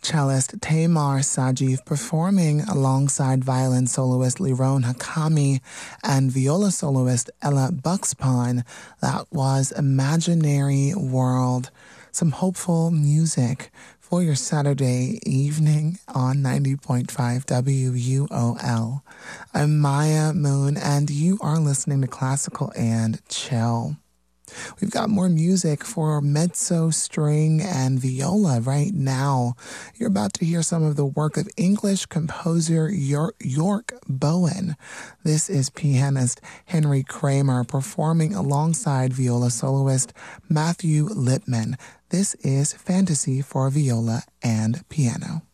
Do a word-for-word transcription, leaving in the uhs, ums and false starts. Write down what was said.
Cellist Tamar Sajiv performing alongside violin soloist Liron Hakami and viola soloist Ella Buxpon. That was Imaginary World. Some hopeful music for your Saturday evening on ninety point five W U O L. I'm Maya Moon, and you are listening to Classical and Chill. We've got more music for mezzo, string, and viola right now. You're about to hear some of the work of English composer York, York Bowen. This is pianist Henry Kramer performing alongside viola soloist Matthew Lipman. This is Fantasy for Viola and Piano.